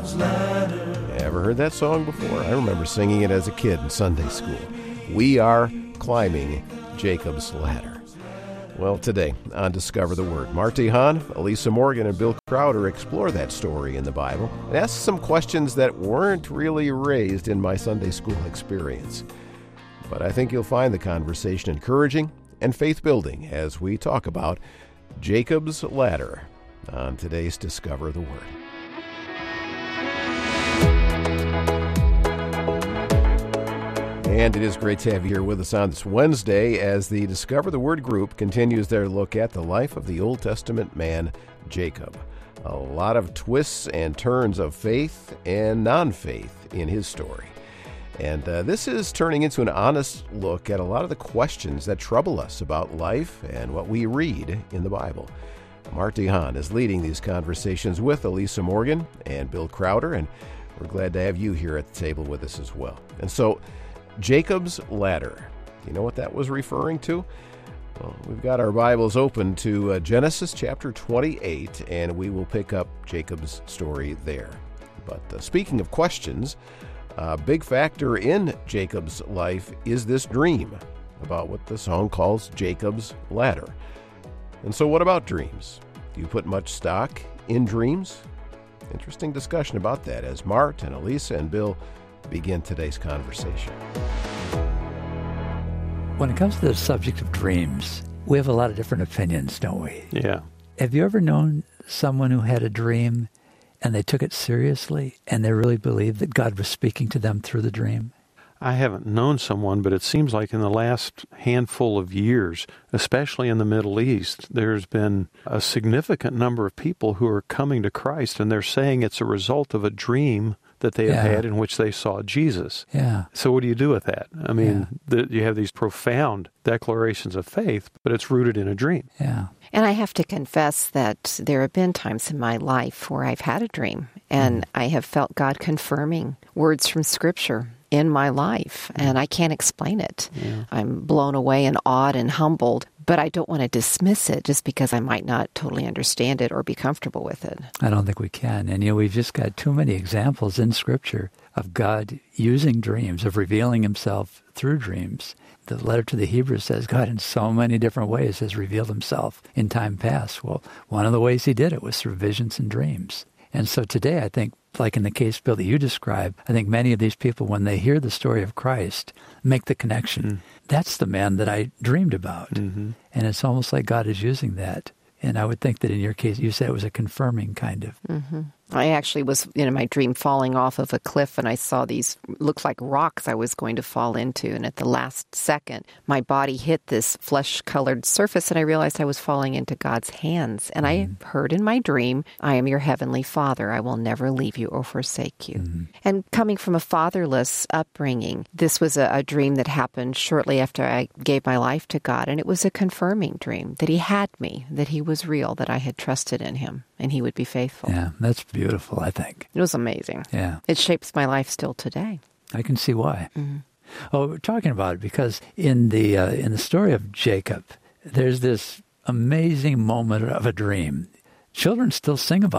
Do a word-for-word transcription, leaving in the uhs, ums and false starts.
Jacob's Ladder. Ever heard that song before? I remember singing it as a kid in Sunday school. We are climbing Jacob's Ladder. Well, today on Discover the Word, Marty Hahn, Elisa Morgan, and Bill Crowder explore that story in the Bible and ask some questions that weren't really raised in my Sunday school experience. But I think you'll find the conversation encouraging and faith-building as we talk about Jacob's Ladder on today's Discover the Word. And it is great to have you here with us on this Wednesday as the Discover the Word group continues their look at the life of the Old Testament man, Jacob. A lot of twists and turns of faith and non-faith in his story. And uh, this is turning into an honest look at a lot of the questions that trouble us about life and what we read in the Bible. Marty Hahn is leading these conversations with Elisa Morgan and Bill Crowder, and we're glad to have you here at the table with us as well. And so, Jacob's Ladder. You know what that was referring to? Well, we've got our Bibles open to uh, Genesis chapter twenty-eight, and we will pick up Jacob's story there. But uh, speaking of questions, a big factor in Jacob's life is this dream about what the song calls Jacob's Ladder. And so what about dreams? Do you put much stock in dreams? Interesting discussion about that as Mart and Elisa and Bill begin today's conversation. When it comes to the subject of dreams, we have a lot of different opinions, don't we? Yeah. Have you ever known someone who had a dream and they took it seriously and they really believed that God was speaking to them through the dream? I haven't known someone, but it seems like in the last handful of years, especially in the Middle East, there's been a significant number of people who are coming to Christ, and they're saying it's a result of a dream that they have Yeah. had in which they saw Jesus. Yeah. So what do you do with that? I mean, Yeah. the, you have these profound declarations of faith, but it's rooted in a dream. Yeah. And I have to confess that there have been times in my life where I've had a dream, and mm. I have felt God confirming words from Scripture in my life, and I can't explain it. Yeah. I'm blown away and awed and humbled, but I don't want to dismiss it just because I might not totally understand it or be comfortable with it. I don't think we can. And, you know, we've just got too many examples in Scripture of God using dreams, of revealing himself through dreams. The letter to the Hebrews says God in so many different ways has revealed himself in time past. Well, one of the ways he did it was through visions and dreams. And so today, I think, like in the case, Bill, that you described, I think many of these people, when they hear the story of Christ, make the connection. Mm. That's the man that I dreamed about. Mm-hmm. And it's almost like God is using that. And I would think that in your case, you said it was a confirming kind of. Mm-hmm. I actually was, in my dream, falling off of a cliff, and I saw these, looked like rocks I was going to fall into. And at the last second, my body hit this flesh-colored surface, and I realized I was falling into God's hands. And mm-hmm. I heard in my dream, I am your heavenly Father. I will never leave you or forsake you. Mm-hmm. And coming from a fatherless upbringing, this was a, a dream that happened shortly after I gave my life to God. And it was a confirming dream that he had me, that he was real, that I had trusted in him, and he would be faithful. Yeah, that's beautiful, I think. It was amazing. Yeah. It shapes my life still today. I can see why. Mm-hmm. Oh, we're talking about it because in the uh, in the story of Jacob, there's this amazing moment of a dream. Children still sing about